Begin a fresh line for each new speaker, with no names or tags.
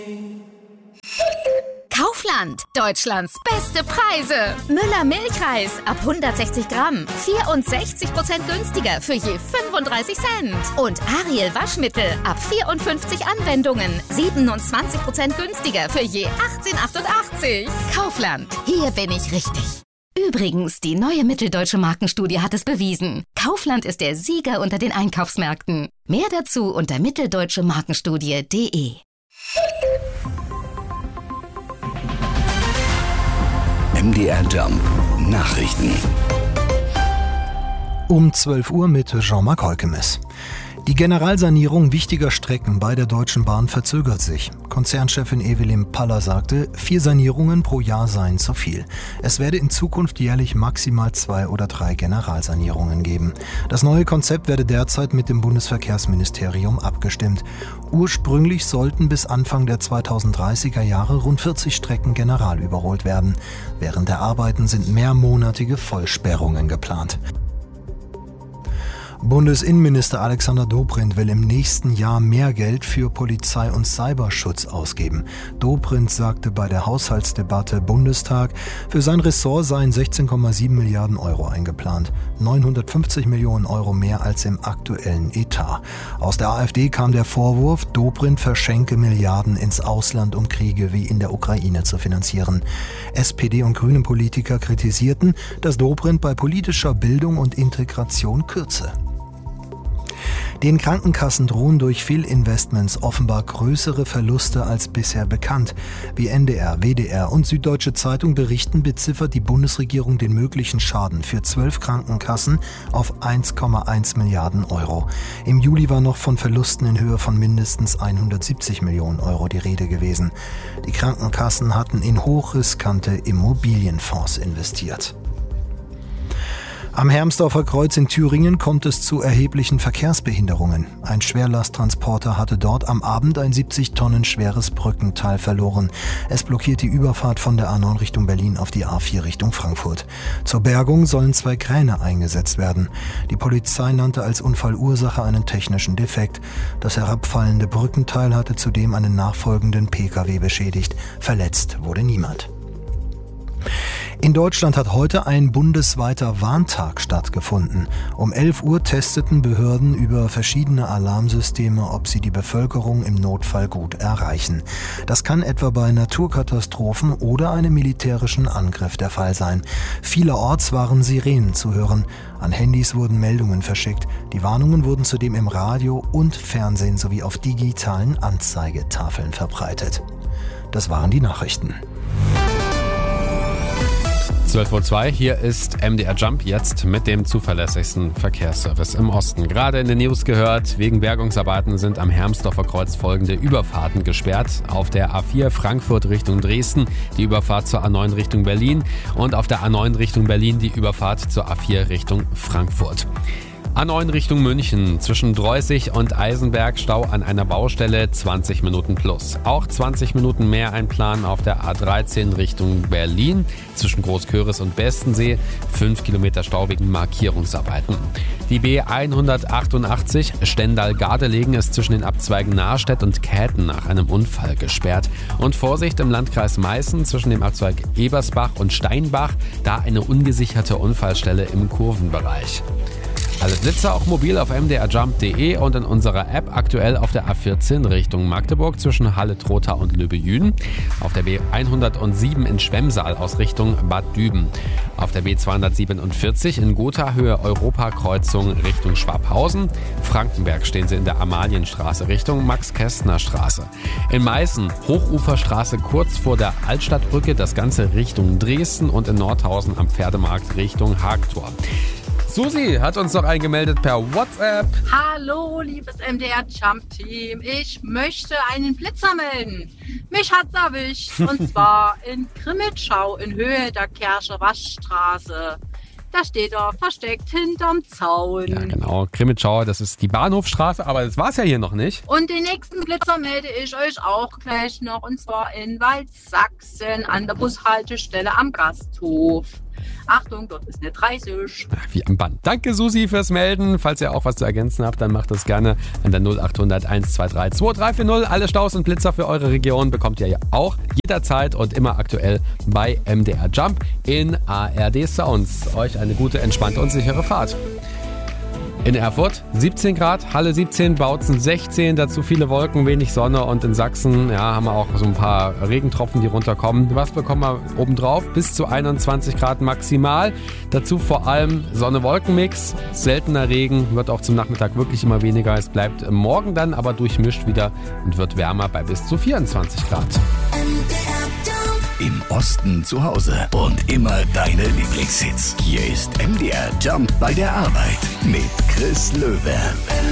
Kaufland, Deutschlands beste Preise. Müller Milchreis ab 160 Gramm, 64% günstiger für je 35 Cent. Und Ariel Waschmittel ab 54 Anwendungen, 27% günstiger für je 18,88. Kaufland, hier bin ich richtig. Übrigens, die neue Mitteldeutsche Markenstudie hat es bewiesen. Kaufland ist der Sieger unter den Einkaufsmärkten. Mehr dazu unter mitteldeutschemarkenstudie.de.
MDR Jump Nachrichten.
Um 12 Uhr mit Jean-Marc Holkemes. Die Generalsanierung wichtiger Strecken bei der Deutschen Bahn verzögert sich. Konzernchefin Evelyn Paller sagte, 4 Sanierungen pro Jahr seien zu viel. Es werde in Zukunft jährlich maximal 2 oder 3 Generalsanierungen geben. Das neue Konzept werde derzeit mit dem Bundesverkehrsministerium abgestimmt. Ursprünglich sollten bis Anfang der 2030er Jahre rund 40 Strecken generalüberholt werden. Während der Arbeiten sind mehrmonatige Vollsperrungen geplant. Bundesinnenminister Alexander Dobrindt will im nächsten Jahr mehr Geld für Polizei- und Cyberschutz ausgeben. Dobrindt sagte bei der Haushaltsdebatte Bundestag, für sein Ressort seien 16,7 Milliarden Euro eingeplant. 950 Millionen Euro mehr als im aktuellen Etat. Aus der AfD kam der Vorwurf, Dobrindt verschenke Milliarden ins Ausland, um Kriege wie in der Ukraine zu finanzieren. SPD- und Grünen-Politiker kritisierten, dass Dobrindt bei politischer Bildung und Integration kürze. Den Krankenkassen drohen durch Fehlinvestments offenbar größere Verluste als bisher bekannt. Wie NDR, WDR und Süddeutsche Zeitung berichten, beziffert die Bundesregierung den möglichen Schaden für 12 Krankenkassen auf 1,1 Milliarden Euro. Im Juli war noch von Verlusten in Höhe von mindestens 170 Millionen Euro die Rede gewesen. Die Krankenkassen hatten in hochriskante Immobilienfonds investiert. Am Hermsdorfer Kreuz in Thüringen kommt es zu erheblichen Verkehrsbehinderungen. Ein Schwerlasttransporter hatte dort am Abend ein 70 Tonnen schweres Brückenteil verloren. Es blockiert die Überfahrt von der A9 Richtung Berlin auf die A4 Richtung Frankfurt. Zur Bergung sollen 2 Kräne eingesetzt werden. Die Polizei nannte als Unfallursache einen technischen Defekt. Das herabfallende Brückenteil hatte zudem einen nachfolgenden Pkw beschädigt. Verletzt wurde niemand. In Deutschland hat heute ein bundesweiter Warntag stattgefunden. Um 11 Uhr testeten Behörden über verschiedene Alarmsysteme, ob sie die Bevölkerung im Notfall gut erreichen. Das kann etwa bei Naturkatastrophen oder einem militärischen Angriff der Fall sein. Vielerorts waren Sirenen zu hören. An Handys wurden Meldungen verschickt. Die Warnungen wurden zudem im Radio und Fernsehen sowie auf digitalen Anzeigetafeln verbreitet. Das waren die Nachrichten.
12:02 Uhr, hier ist MDR Jump, jetzt mit dem zuverlässigsten Verkehrsservice im Osten. Gerade in den News gehört, wegen Bergungsarbeiten sind am Hermsdorfer Kreuz folgende Überfahrten gesperrt. Auf der A4 Frankfurt Richtung Dresden die Überfahrt zur A9 Richtung Berlin und auf der A9 Richtung Berlin die Überfahrt zur A4 Richtung Frankfurt. A9 Richtung München, zwischen Dreußig und Eisenberg Stau an einer Baustelle, 20 Minuten plus. Auch 20 Minuten mehr einplanen auf der A13 Richtung Berlin, zwischen Großköris und Bestensee, 5 Kilometer Stau wegen Markierungsarbeiten. Die B188 Stendal-Gardelegen ist zwischen den Abzweigen Nahrstedt und Käthen nach einem Unfall gesperrt. Und Vorsicht im Landkreis Meißen zwischen dem Abzweig Ebersbach und Steinbach, da eine ungesicherte Unfallstelle im Kurvenbereich. Alle Blitzer auch mobil auf mdrjump.de und in unserer App aktuell auf der A14 Richtung Magdeburg zwischen Halle-Trotha und Löbejüden, auf der B107 in Schwemmsaal aus Richtung Bad Düben, auf der B247 in Gotha Höhe Europakreuzung Richtung Schwabhausen, Frankenberg stehen sie in der Amalienstraße Richtung Max-Kästner-Straße, in Meißen Hochuferstraße kurz vor der Altstadtbrücke, das Ganze Richtung Dresden und in Nordhausen am Pferdemarkt Richtung Hagtor. Susi hat uns noch eingemeldet per WhatsApp.
Hallo, liebes MDR-Jump-Team. Ich möchte einen Blitzer melden. Mich hat's erwischt. Und zwar in Grimmitschau in Höhe der Kerscher Waschstraße. Da steht er versteckt hinterm Zaun.
Ja, genau. Grimmitschau, das ist die Bahnhofstraße, aber das war's ja hier noch nicht.
Und den nächsten Blitzer melde ich euch auch gleich noch. Und zwar in Waldsachsen an der Bushaltestelle am Gasthof. Achtung, dort ist eine 30.
Wie am Band. Danke, Susi, fürs Melden. Falls ihr auch was zu ergänzen habt, dann macht das gerne an der 0800 123 2340. Alle Staus und Blitzer für eure Region bekommt ihr ja auch jederzeit und immer aktuell bei MDR Jump in ARD Sounds. Euch eine gute, entspannte und sichere Fahrt. In Erfurt 17 Grad, Halle 17, Bautzen 16, dazu viele Wolken, wenig Sonne und in Sachsen haben wir auch so ein paar Regentropfen, die runterkommen. Was bekommen wir obendrauf? Bis zu 21 Grad maximal. Dazu vor allem Sonne-Wolken-Mix, seltener Regen, wird auch zum Nachmittag wirklich immer weniger. Es bleibt morgen dann aber durchmischt wieder und wird wärmer bei bis zu 24 Grad.
Im Osten zu Hause und immer deine Lieblingshits. Hier ist MDR Jump bei der Arbeit mit Chris Löwe.